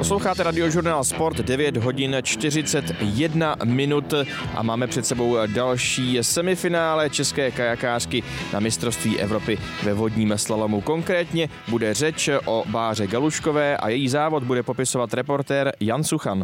Posloucháte Radiožurnál Sport, 9 hodin 41 minut a máme před sebou další semifinále české kajakářky na mistrovství Evropy ve vodním slalomu. Konkrétně bude řeč o Báře Galuškové a její závod bude popisovat reportér Jan Suchan.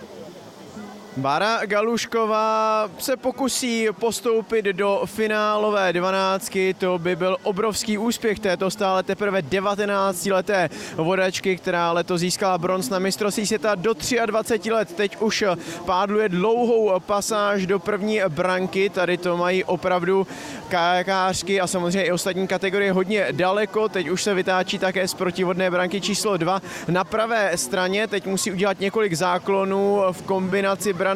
Bára Galušková se pokusí postoupit do finálové 12. To by byl obrovský úspěch této stále teprve 19leté vodačky, která letos získala bronz na mistrovství světa do 23 let. Teď už pádluje dlouhou pasáž do první branky. Tady to mají opravdu kajakářky a samozřejmě i ostatní kategorie hodně daleko. Teď už se vytáčí také z protivodné branky číslo 2 na pravé straně. Teď musí udělat několik záklonů v kombinaci branek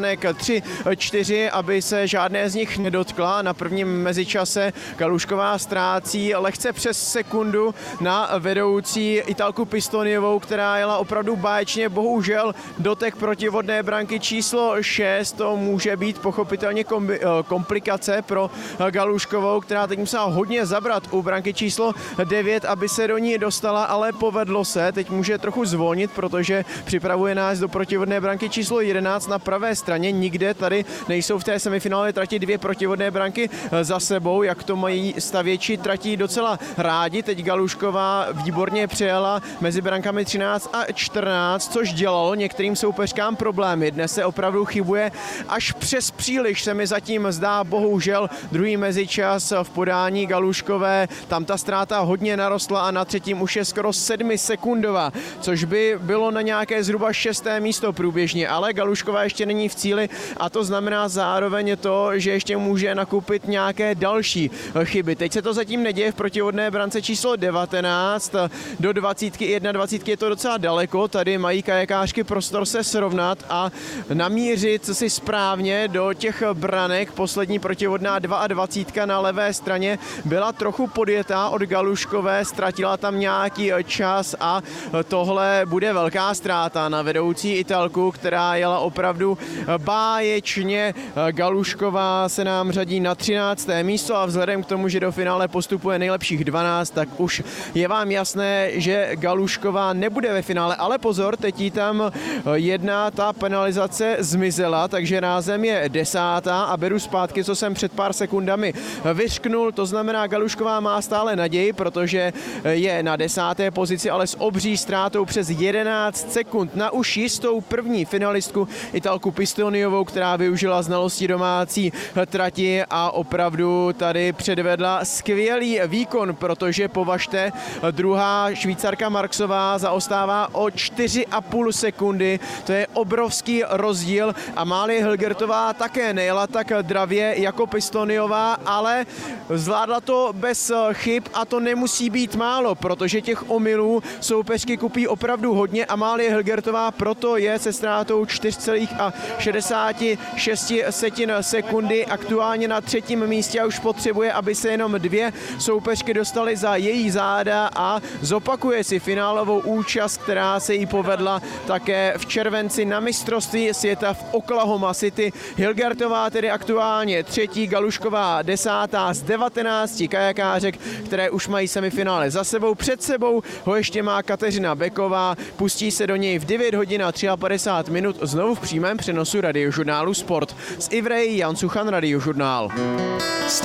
3-4, aby se žádné z nich nedotkla. Na prvním mezičase Galušková ztrácí lehce přes sekundu na vedoucí Italku Pistoniovou, která jela opravdu báječně. Bohužel dotek protivodné branky číslo 6, to může být pochopitelně komplikace pro Galuškovou, která teď musela hodně zabrat u branky číslo 9, aby se do ní dostala, ale povedlo se. Teď může trochu zvolnit, protože připravuje nás do protivodné branky číslo 11 na pravé straně. Nikde tady nejsou v té semifinále trati dvě protivodné branky za sebou, jak to mají stavěči tratí docela rádi. Teď Galušková výborně přejela mezi brankami 13 a 14, což dělalo některým soupeřkám problémy. Dnes se opravdu chybuje až přes příliš, se mi zatím zdá. Bohužel druhý mezičas v podání Galuškové, tam ta ztráta hodně narostla a na třetím už je skoro 7 sekundová, což by bylo na nějaké zhruba 6. místo průběžně, ale Galušková ještě není v cíli a to znamená zároveň to, že ještě může nakupit nějaké další chyby. Teď se to zatím neděje v protivodné brance číslo 19, do 20, 21 je to docela daleko, tady mají kajakářky prostor se srovnat a namířit si správně do těch branek. Poslední protivodná 22 na levé straně byla trochu podjetá od Galuškové, ztratila tam nějaký čas a tohle bude velká ztráta na vedoucí Italku, která jela opravdu báječně. Galušková se nám řadí na 13. místo a vzhledem k tomu, že do finále postupuje nejlepších 12, tak už je vám jasné, že Galušková nebude ve finále, ale pozor, teď jí tam jedna ta penalizace zmizela, takže rázem je 10. a beru zpátky, co jsem před pár sekundami vyřknul, to znamená Galušková má stále naději, protože je na 10. pozici, ale s obří ztrátou přes 11 sekund na už jistou první finalistku Italku Pistoniovou, která využila znalosti domácí trati a opravdu tady předvedla skvělý výkon, protože považte, druhá Švýcarka Marksová zaostává o 4,5 sekundy, to je obrovský rozdíl a Málie Hilgertová také nejela tak dravě jako Pistoniová, ale zvládla to bez chyb a to nemusí být málo, protože těch omylů soupeřky kupí opravdu hodně a Málie Hilgertová proto je se ztrátou 4,66 sekundy aktuálně na třetím místě a už potřebuje, aby se jenom dvě soupeřky dostaly za její záda a zopakuje si finálovou účast, která se jí povedla také v červenci na mistrovství světa v Oklahoma City. Hilgertová tedy aktuálně třetí, Galušková 10. z 19 kajakářek, které už mají semifinále za sebou. Před sebou ho ještě má Kateřina Beková, pustí se do něj v 9 hodin a 53 minut znovu v přímém přenosu Radiožurnálu Sport. Z Ivreji Jan Suchan, Radiožurnál.